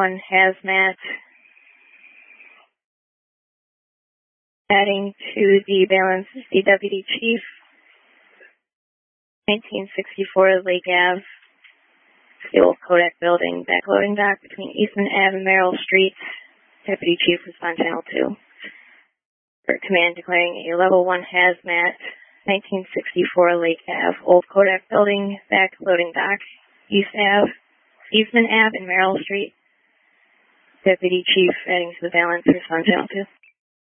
1 hazmat. Adding to the balance is the Deputy Chief, 1964 Lake Ave, the old Kodak building, backloading dock between Eastman Ave and Merrill Street. Deputy Chief was on Channel 2. For command declaring a level 1 hazmat, 1964 Lake Ave, old Kodak building, backloading dock, Eastman Ave and Merrill Street. Deputy Chief adding to the balance is on Channel 2.